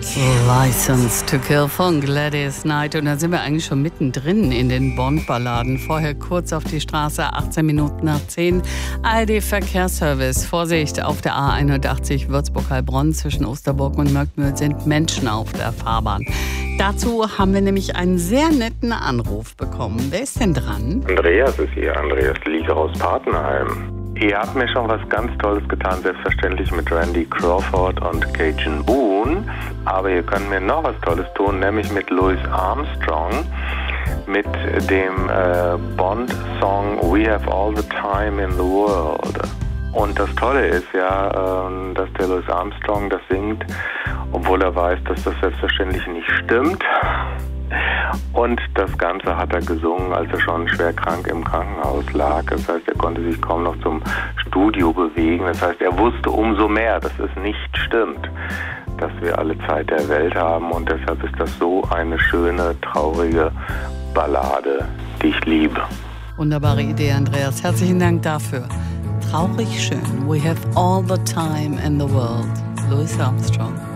License to Kill von Gladys Knight. Und da sind wir eigentlich schon mittendrin in den Bond-Balladen. Vorher kurz auf die Straße, 18 Minuten nach 10. ARD Verkehrsservice. Vorsicht, auf der A81 Würzburg-Heilbronn zwischen Osterburg und Möckmühl sind Menschen auf der Fahrbahn. Dazu haben wir nämlich einen sehr netten Anruf bekommen. Wer ist denn dran? Andreas ist hier, Andreas Lieger aus Papenheim. Ihr habt mir schon was ganz Tolles getan, selbstverständlich mit Randy Crawford und Cajun Boone. Aber ihr könnt mir noch was Tolles tun, nämlich mit Louis Armstrong, mit dem Bond-Song We Have All the Time in the World. Und das Tolle ist ja, dass der Louis Armstrong das singt, obwohl er weiß, dass das selbstverständlich nicht stimmt. Und das Ganze hat er gesungen, als er schon schwer krank im Krankenhaus lag. Das heißt, er konnte sich kaum noch zum Studio bewegen. Das heißt, er wusste umso mehr, dass es nicht stimmt, dass wir alle Zeit der Welt haben. Und deshalb ist das so eine schöne, traurige Ballade, die ich liebe. Wunderbare Idee, Andreas. Herzlichen Dank dafür. Traurig schön. We have all the time in the world. Louis Armstrong.